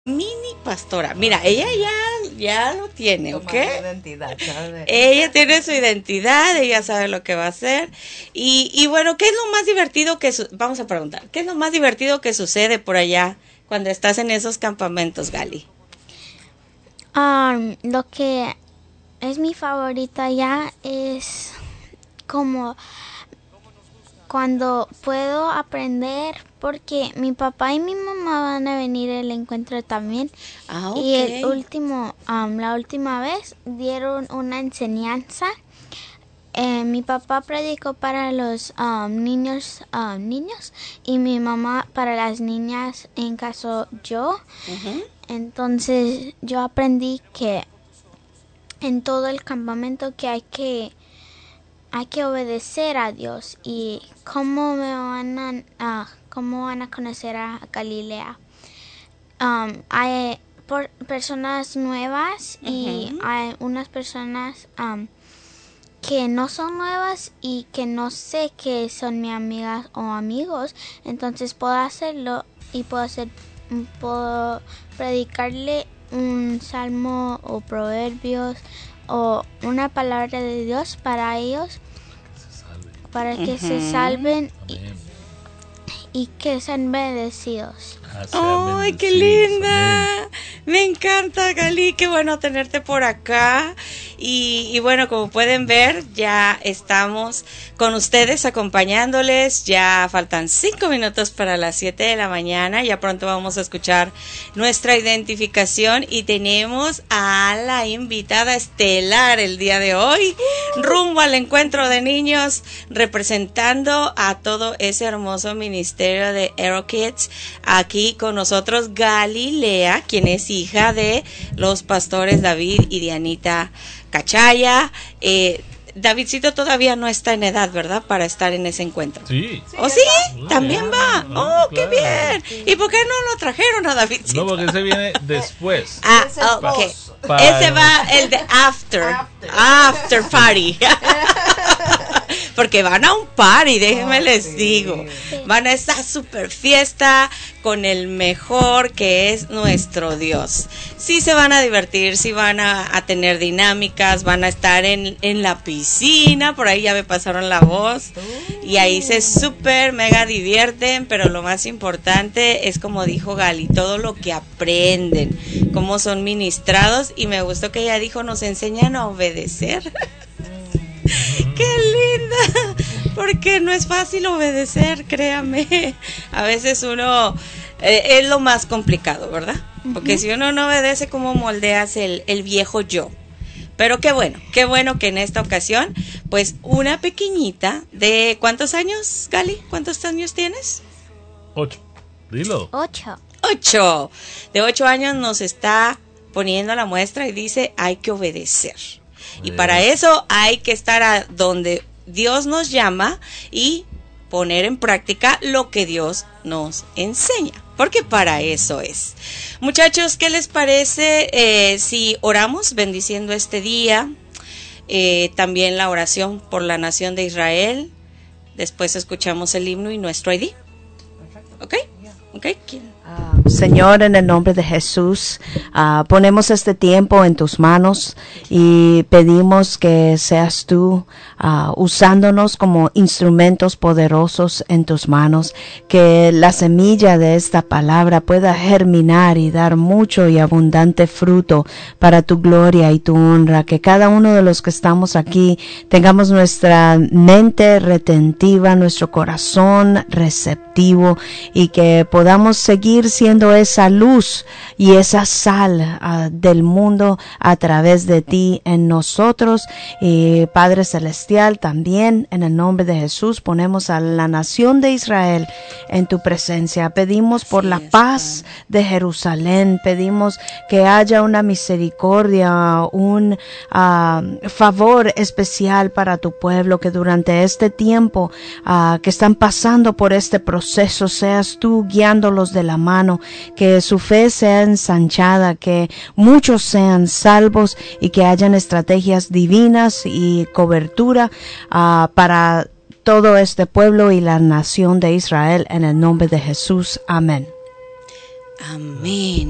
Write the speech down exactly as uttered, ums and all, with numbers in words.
Mini pastora. Mira, ella ya, ya lo tiene, ¿ok? Identidad, ¿sabes? Ella tiene su identidad, ella sabe lo que va a hacer. Y, y bueno, ¿qué es lo más divertido que... Su- Vamos a preguntar, ¿qué es lo más divertido que sucede por allá cuando estás en esos campamentos, Gali? Um, lo que es mi favorita ya es como cuando puedo aprender, porque mi papá y mi mamá van a venir al encuentro también. Ah, ok. Y el último, um, la última vez dieron una enseñanza. Eh, mi papá predicó para los um, niños, um, niños y mi mamá para las niñas, en caso yo. Ujú. Entonces yo aprendí que en todo el campamento que hay que hay que obedecer a Dios. Y cómo me van a ah, cómo van a conocer a Galilea. Um, hay por, personas nuevas y Ujú. hay unas personas um, que no son nuevas y que no sé que son mis amigas o amigos. Entonces puedo hacerlo y puedo hacer puedo predicarle un salmo o proverbios o una palabra de Dios para ellos, para que se Ujú. salven y, Amén. y que sean bendecidos. Ah, sean ¡Ay, qué bendecidos. linda! Amén. Me encanta, Gali, qué bueno tenerte por acá. Y, y bueno, como pueden ver, ya estamos con ustedes acompañándoles. Ya faltan cinco minutos para las siete de la mañana. Ya pronto vamos a escuchar nuestra identificación y tenemos a la invitada estelar el día de hoy, rumbo al encuentro de niños, representando a todo ese hermoso ministerio de Aero Kids. Aquí con nosotros Galilea, quien es hija de los pastores David y Dianita Cachaya. Eh, Davidcito todavía no está en edad, ¿verdad? Para estar en ese encuentro. Sí. ¿Oh, sí? va. ¿También va? Ah, ¡Oh, qué claro. bien! ¿Y por qué no lo trajeron a Davidcito? No, porque ese viene después. Ah, Ese es ok. post. Para- Ese va el de after. After. After party. Porque van a un party, déjenme Oh, les sí. digo. Van a esa super fiesta con el mejor que es nuestro Dios. Sí se van a divertir, sí van a, a tener dinámicas, van a estar en, en la piscina, por ahí ya me pasaron la voz. Y ahí se super mega divierten, pero lo más importante es, como dijo Gali, todo lo que aprenden, cómo son ministrados. Y me gustó que ella dijo, nos enseñan a obedecer. ¡Qué linda! Porque no es fácil obedecer, créame. A veces uno eh, es lo más complicado, ¿verdad? Porque si uno no obedece, ¿cómo moldeas el, el viejo yo? Pero qué bueno, qué bueno que en esta ocasión, pues una pequeñita de ¿cuántos años, Gali? ¿Cuántos años tienes? Ocho. Dilo. Ocho. Ocho. De ocho años nos está poniendo la muestra y dice, hay que obedecer. Y Bien. para eso hay que estar a donde Dios nos llama y poner en práctica lo que Dios nos enseña, porque para eso es. Muchachos, ¿qué les parece eh, si oramos bendiciendo este día? Eh, también la oración por la nación de Israel. Después escuchamos el himno y nuestro I D. ¿Ok? ¿Ok? ¿Quién? Ah, Señor, en el nombre de Jesús, ah, ponemos este tiempo en tus manos y pedimos que seas tú ah, usándonos como instrumentos poderosos en tus manos, que la semilla de esta palabra pueda germinar y dar mucho y abundante fruto para tu gloria y tu honra, que cada uno de los que estamos aquí tengamos nuestra mente retentiva, nuestro corazón receptivo y que podamos seguir siendo esa luz y esa sal uh, del mundo a través de ti en nosotros. Y Padre Celestial, también en el nombre de Jesús ponemos a la nación de Israel en tu presencia. Pedimos por la paz de Jerusalén, pedimos que haya una misericordia, un uh, favor especial para tu pueblo, que durante este tiempo uh, que están pasando por este proceso seas tú guiándolos de la mano, que su fe sea ensanchada, que muchos sean salvos y que hayan estrategias divinas y cobertura uh, para todo este pueblo y la nación de Israel, en el nombre de Jesús. Amén. Amén.